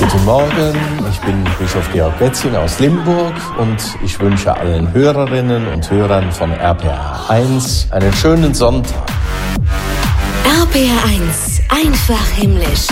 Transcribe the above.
Guten Morgen, ich bin Bischof Georg Götzing aus Limburg und ich wünsche allen Hörerinnen und Hörern von RPR 1 einen schönen Sonntag. RPR 1, einfach himmlisch.